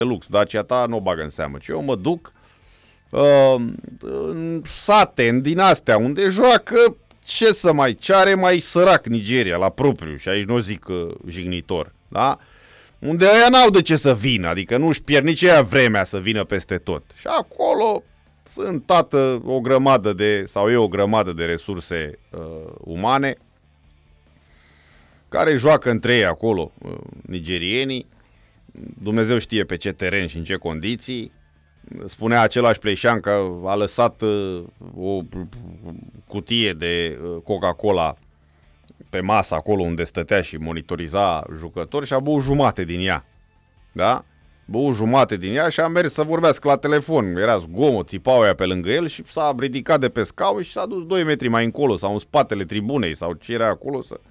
lux, Dacia ta nu o bagă în seamă, ci eu mă duc în sate, în din astea, unde joacă, ce are mai sărac Nigeria la propriu, și aici nu zic jignitor, da? Unde aia n-au de ce să vină, adică nu-și pierd nici aia vremea să vină peste tot. Și acolo sunt o grămadă de resurse umane care joacă între ei acolo, nigerienii. Dumnezeu știe pe ce teren și în ce condiții. Spunea același Pleșan că a lăsat o cutie de Coca-Cola pe masă acolo unde stătea și monitoriza jucători și a băut jumate din ea. Da? Băut jumate din ea și a mers să vorbească la telefon. Era zgomot, țipau aia pe lângă el și s-a ridicat de pe scaun și s-a dus 2 metri mai încolo sau în spatele tribunei sau ce era acolo să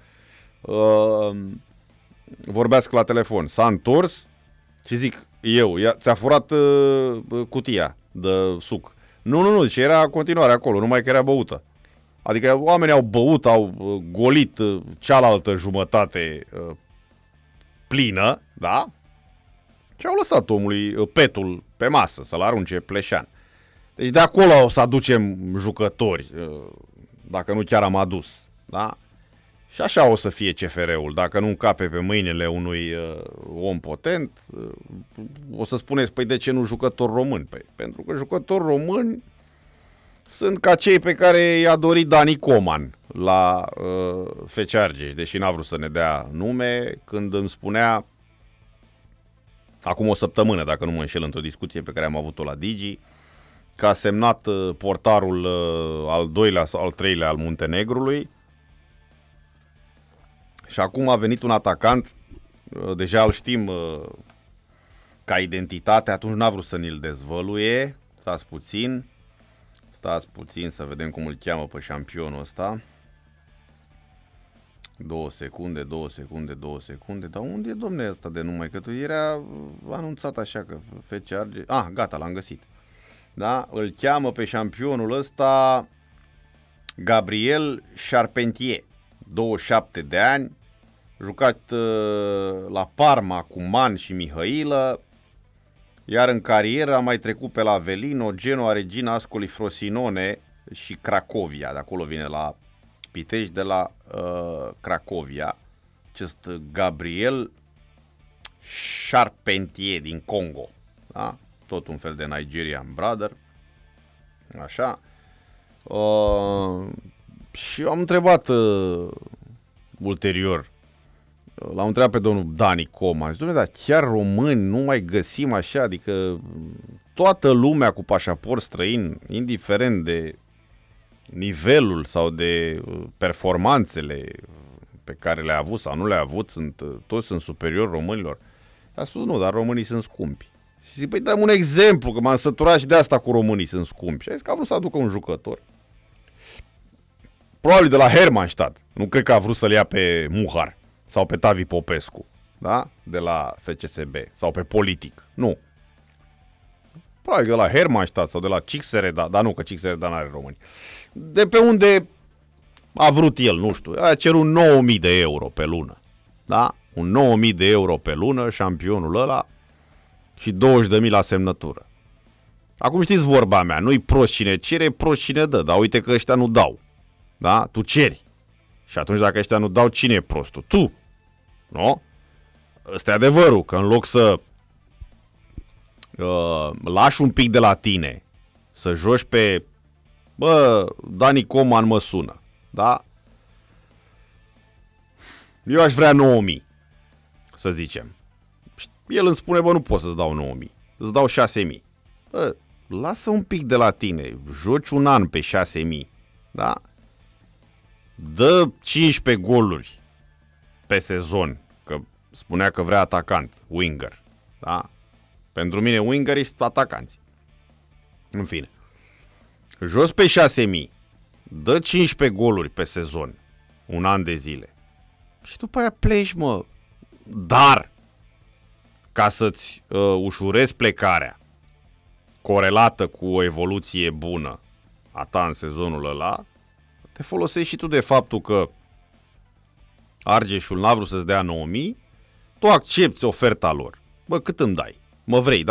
vorbească la telefon. S-a întors și zic eu, ți-a furat cutia de suc. Nu, și era în continuare acolo, numai că era băută. Adică oamenii au băut, au golit cealaltă jumătate plină, da? Și au lăsat omului petul pe masă să-l arunce Pleșan. Deci de acolo o să aducem jucători, dacă nu chiar am adus, da? Și așa o să fie CFR-ul, dacă nu încape pe mâinile unui om potent, o să spuneți, păi de ce nu jucători români? Păi, pentru că jucători români sunt ca cei pe care i-a dorit Dani Coman la FC Argeș, deși n-a vrut să ne dea nume, când îmi spunea, acum o săptămână, dacă nu mă înșel, într-o discuție pe care am avut-o la Digi, că a semnat portarul al doilea sau al treilea al Muntenegrului și acum a venit un atacant, deja îl știm ca identitate, atunci n-a vrut să ni-l dezvăluie, stați puțin să vedem cum îl cheamă pe șampionul ăsta. 2 secunde, dar unde e domne ăsta de numai? Că tu era anunțat așa că FC Argeș. Gata, l-am găsit. Da? Îl cheamă pe șampionul ăsta Gabriel Charpentier, 27 de ani, jucat la Parma cu Man și Mihailă, iar în carieră a mai trecut pe la Avellino, Genoa, Regina Ascoli, Frosinone și Cracovia. De acolo vine la Pitești, de la Cracovia. Acest Gabriel Charpentier din Congo. Da? Tot un fel de Nigerian brother. Așa. Și am întrebat ulterior, l-am întrebat pe domnul Dani Coma, zic, dar chiar români nu mai găsim așa, adică toată lumea cu pașaport străin, indiferent de nivelul sau de performanțele pe care le-a avut sau nu le-a avut, toți sunt superiori românilor. A spus, nu, dar românii sunt scumpi. Și zic, păi dăm un exemplu, că m-am săturat și de asta cu românii sunt scumpi. Și a zis că a vrut să aducă un jucător. Probabil de la Hermannstadt. Nu cred că a vrut să-l ia pe Muhar sau pe Tavi Popescu, da? De la FCSB sau pe Politic. Nu. Probabil de la Hermannstadt sau de la Cixereda, dar nu, că Cixereda n-are români. De pe unde a vrut el, nu știu. A cerut 9.000 de euro pe lună. Da? Un 9.000 de euro pe lună, șampionul ăla, și 20.000 la semnătură. Acum știți vorba mea, nu-i prost cine cere, prost cine dă, dar uite că ăștia nu dau. Da? Tu ceri. Și atunci dacă ăștia nu dau, cine e prostul? Tu. Nu? Ăsta e adevărul, că în loc să lași un pic de la tine, să joci pe Dani Coman mă sună. Da? Eu aș vrea 9.000, să zicem. El îmi spune, nu pot să-ți dau 9.000, îți dau 6.000. Lasă un pic de la tine, joci un an pe 6.000, da? Dă 15 goluri pe sezon, că spunea că vrea atacant, winger, da? Pentru mine wingerii sunt atacanți. În fine. Jos pe 6.000, dă 15 goluri pe sezon, un an de zile. Și după aia pleci, mă. Dar, ca să-ți ușurezi plecarea, corelată cu o evoluție bună a ta în sezonul ăla, te folosești și tu de faptul că Argeșul n-a vrut să-ți dea 9.000, tu accepti oferta lor. Cât îmi dai? mă vrei,